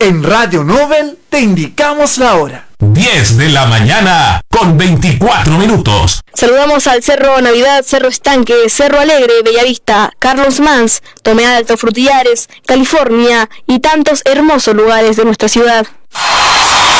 En Radio Nobel te indicamos la hora. 10 de la mañana con 24 minutos. Saludamos al Cerro Navidad, Cerro Estanque, Cerro Alegre, Bellavista, Carlos Mans, Tomé de Alto Frutillares, California y tantos hermosos lugares de nuestra ciudad.